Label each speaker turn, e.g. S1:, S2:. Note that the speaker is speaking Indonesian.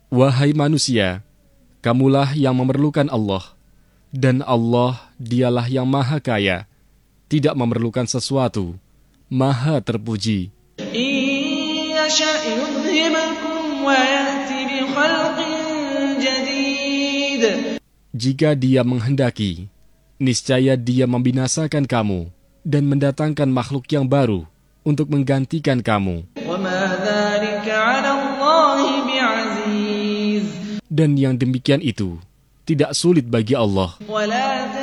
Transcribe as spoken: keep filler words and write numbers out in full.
S1: Wahai manusia, kamulah yang memerlukan Allah, dan Allah dialah yang maha kaya, tidak memerlukan sesuatu, maha terpuji. Jika Dia menghendaki, niscaya Dia membinasakan kamu dan mendatangkan makhluk yang baru untuk menggantikan kamu. Dan yang demikian itu tidak sulit bagi Allah.